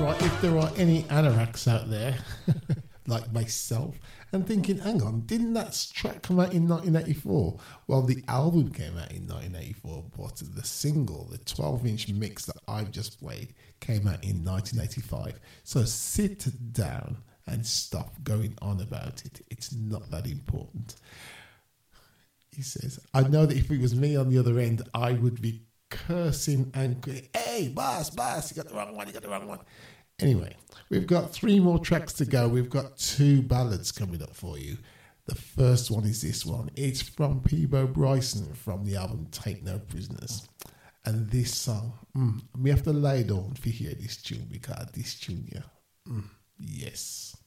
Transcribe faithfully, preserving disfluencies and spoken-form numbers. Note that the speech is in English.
there are if there are any anoraks out there, like myself, and thinking, hang on, didn't that track come out in nineteen eighty-four? Well, the album came out in nineteen eighty-four, but the single, the twelve-inch mix that I've just played, came out in nineteen eighty-five. So sit down and stop going on about it. It's not that important. He says, I know that if it was me on the other end, I would be cursing and going, hey, boss, boss, you got the wrong one, you got the wrong one. Anyway, we've got three more tracks to go. We've got two ballads coming up for you. The first one is this one. It's from Peabo Bryson from the album Take No Prisoners. And this song, mm, we have to lay down to hear this tune because this tune, yeah, mm, yes.